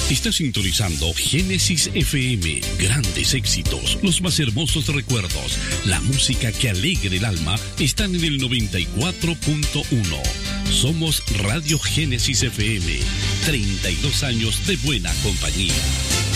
Está sintonizando Génesis FM. Grandes éxitos, los más hermosos recuerdos, la música que alegra el alma están en el 94.1. Somos Radio Génesis FM. 32 años de buena compañía.